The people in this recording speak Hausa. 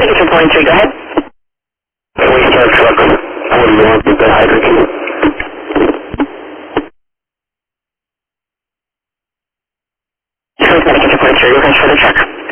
Tickets for point 3, go ahead. Waystar truck 41 with the hydrant. Tickets for point 3, we're going for the truck.